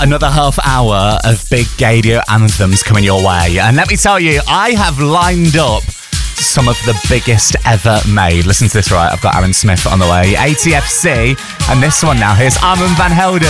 another half hour of big Gaydio anthems coming your way. And let me tell you, I have lined up some of the biggest ever made. Listen to this, right? I've got Aaron Smith on the way, ATFC, and this one now. Here's Armand van Helden.